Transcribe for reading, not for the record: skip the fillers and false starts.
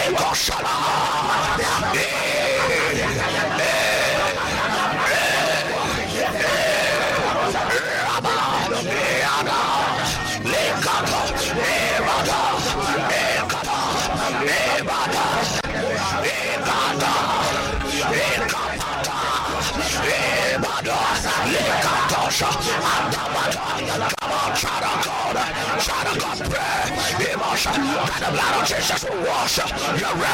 Child of God, pray. Emotion. By the blood of Jesus, wash your